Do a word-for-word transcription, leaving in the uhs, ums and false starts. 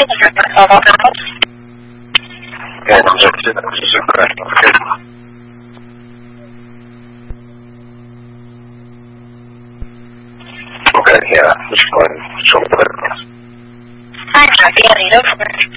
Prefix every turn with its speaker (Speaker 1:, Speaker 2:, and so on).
Speaker 1: Yeah, those are those are correct. Okay. Okay, yeah, just go ahead and show me the
Speaker 2: Hi, Jackie. I need a